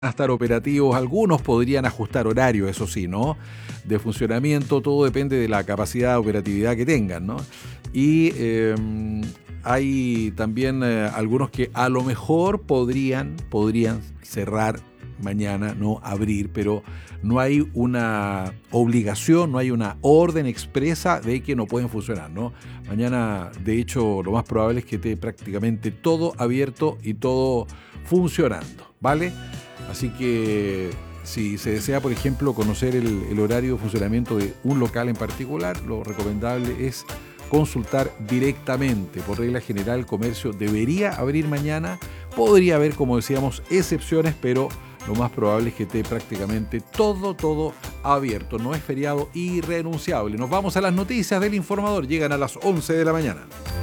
a estar operativos, algunos podrían ajustar horario, eso sí, ¿no? De funcionamiento, todo depende de la capacidad de operatividad que tengan, ¿no? Y hay también algunos que a lo mejor podrían cerrar mañana, no abrir, pero no hay una obligación, no hay una orden expresa de que no pueden funcionar, ¿no? Mañana, de hecho, lo más probable es que esté prácticamente todo abierto y todo funcionando, ¿vale? Así que si se desea, por ejemplo, conocer el horario de funcionamiento de un local en particular, lo recomendable es consultar directamente. Por regla general, el comercio debería abrir mañana. Podría haber, como decíamos, excepciones, pero lo más probable es que esté prácticamente todo abierto. No es feriado irrenunciable. Nos vamos a las noticias del informador. Llegan a las 11 de la mañana.